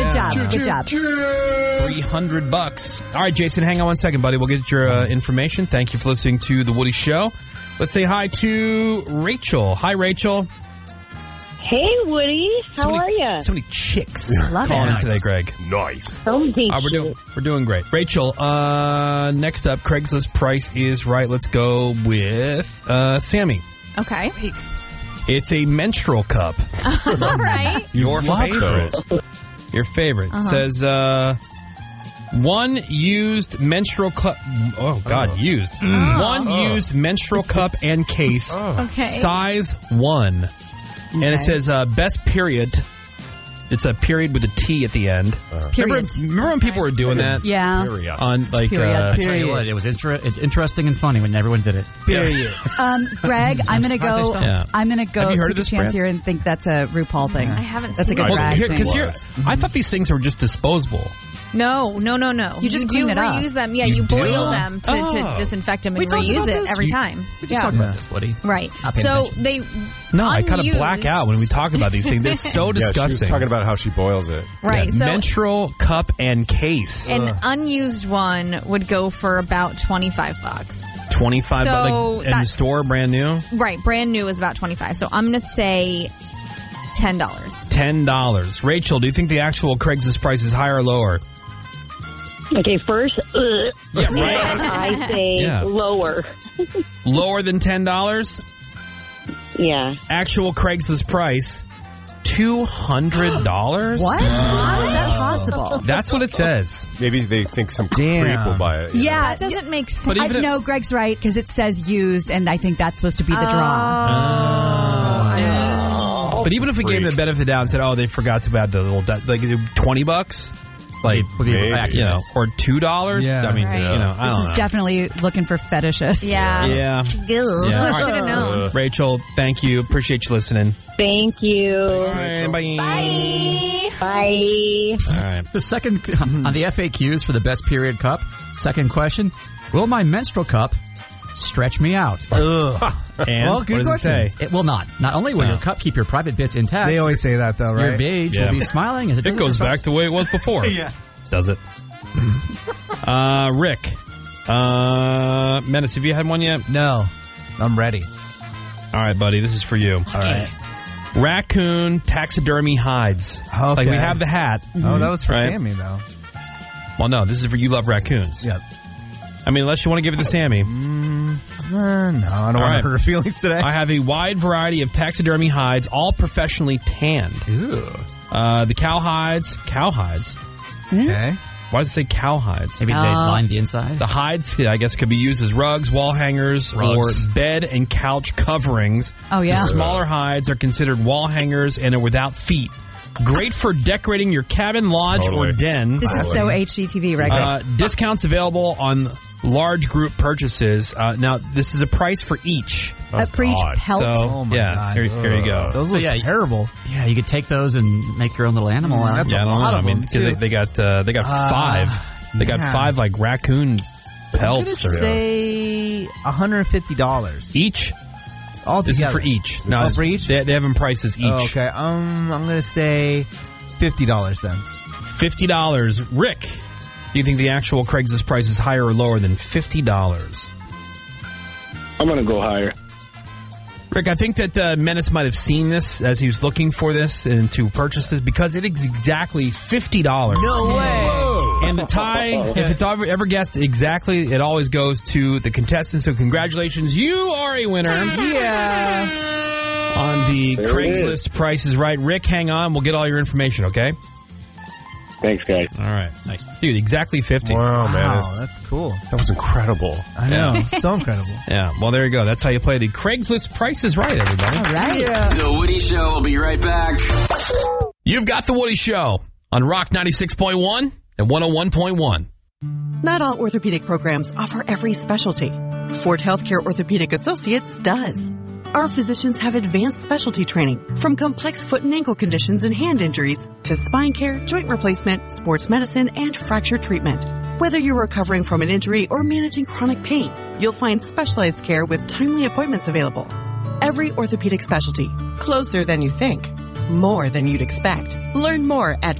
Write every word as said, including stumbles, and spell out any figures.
Good job. Good job. three hundred bucks. All right, Jason, hang on one second, buddy. We'll get your uh, information. Thank you for listening to The Woody Show. Let's say hi to Rachel. Hi, Rachel. Hey, Woody. How so many, are you? So many chicks Love calling it. in today, Greg. Nice. So many Uh, we're doing we're doing great. Rachel, uh, next up, Craigslist Price is Right. Let's go with uh, Sammy. Okay. It's a menstrual cup. All right. Your love favorite. those. Your favorite. Uh-huh. Says, uh, one used menstrual cup. Oh, God, used. One Oh. used menstrual cup and case. Okay. Size one. And it Okay. says, uh, best period. It's a period with a T at the end. Period. Remember, remember when people were doing that? Yeah. Period. On, like, Period. uh, I tell you what, it was inter- it's interesting and funny when everyone did it. period. Um, Greg, I'm going to surprised they go. stopped. Yeah. I'm going to go Have you heard take of this, a chance Brad? here and think that's a RuPaul thing. I haven't That's a seen good it. Well, drag here, thing. because here, Was. I thought these things were just disposable. No, no, no, no. You just do clean it up. reuse them. Yeah, You you, do? boil them to, Oh. to disinfect them We and talked reuse about it this. every You- time. We just yeah. talked about this, Woody. Right. Not paying So attention. they No, I kind of unused- black out when we talk about these things. They're so Yeah, disgusting. she was talking about how she boils it. Right. Yeah, So menstrual cup and case. an unused one would go for about twenty-five bucks. twenty-five So bucks like, in the that- store, brand new. Right. Brand new is about twenty-five. So I'm going to say ten dollars. ten dollars. Rachel, do you think the actual Craigslist price is higher or lower? Okay, first, ugh. Yeah, right. And I say Yeah. lower. Lower than ten dollars? Yeah. Actual Craigslist price, two hundred dollars? What? How is that possible? That's what it says. Maybe they think some Damn. creep will buy it. you Yeah. That doesn't make sense. But I even if- know Greg's right because it says used, and I think that's supposed to be the draw. Oh. But even if we gave them the benefit of the doubt and said, oh, they forgot to add the little, di- like twenty bucks? Like, Would be Maybe. back, you know, or two dollars? Yeah. I mean, Right. you know, I This don't is know. definitely looking for fetishes. Yeah. Yeah. Yeah. All I right. should have known. Uh, Rachel, thank you. Appreciate you listening. Thank you. All right, bye. Bye. Bye. All right. The second, on the F A Qs for the best period cup, second question, will my menstrual cup stretch me out? Ugh. And Well, what good does question. it say? It will not. Not only will Oh. your cup keep your private bits intact, They always say that, though, your right? beige Yeah. will be smiling as it, It goes back to the way it was before. Yeah. Does it? uh, Rick. Uh, Menace, have you had one yet? No. I'm ready. All right, buddy. This is for you. All right. Raccoon taxidermy hides. Okay. Like we have the hat. Oh, that was for Right. Sammy, though. Well, no, this is for you love raccoons. Yep. I mean, unless you want to give it to Sammy. Uh, no, I don't All want right. to hurt her feelings today. I have a wide variety of taxidermy hides, all professionally tanned. Ew. Uh, the cow hides. Cow hides? Okay. Why does it say cow hides? Maybe they Uh, line the inside. The hides, I guess, could be used as rugs, wall hangers, Rugs. or bed and couch coverings. Oh, yeah. The smaller hides are considered wall hangers and are without feet. Great for decorating your cabin, lodge, Totally. or den. This is so H G T V, right? Greg? Uh, discounts available on large group purchases. Uh, now, this is a price for each. Uh, for each God. pelt. So, Oh, my yeah, God. here, here you go. Those So, look yeah, terrible. Yeah, you could take those and make your own little animal out. That's Yeah, I a don't know. lot I of mean, them, because they, too. they got uh, they got Ah, five. They got yeah. five like raccoon I'm pelts gonna or say one hundred fifty dollars. each. All This is together. for each. Oh, it's- for each? They, they have them prices each. Oh, okay. Um, I'm gonna say fifty dollars then. Fifty dollars. Rick, do you think the actual Craigslist price is higher or lower than fifty dollars? I'm going to go higher. Rick, I think that uh, Menace might have seen this as he was looking for this and to purchase this because it is exactly fifty dollars. No way. And the tie, if it's ever, ever guessed exactly, it always goes to the contestant. So congratulations, you are a winner. Yeah. On the There it Craigslist Price is Right. Rick, hang on. We'll get all your information, okay? Thanks, guys. All right. Nice. Dude, exactly fifty. Wow, man. Wow, it's- that's cool. That was incredible. I know. So incredible. Yeah, well, there you go. That's how you play the Craigslist Price is Right, everybody. All right. The Woody Show will be right back. You've got The Woody Show on Rock ninety-six point one and one oh one point one. Not all orthopedic programs offer every specialty. Ford Healthcare Orthopedic Associates does. Our physicians have advanced specialty training, from complex foot and ankle conditions and hand injuries to spine care, joint replacement, sports medicine, and fracture treatment. Whether you're recovering from an injury or managing chronic pain, you'll find specialized care with timely appointments available. Every orthopedic specialty, closer than you think, more than you'd expect. Learn more at